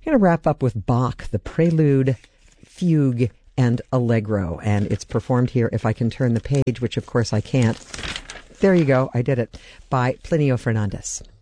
going to wrap up with Bach, the Prelude, Fugue, and Allegro. And it's performed here, if I can turn the page, which of course I can't. There you go, I did it, by Plinio Fernandez.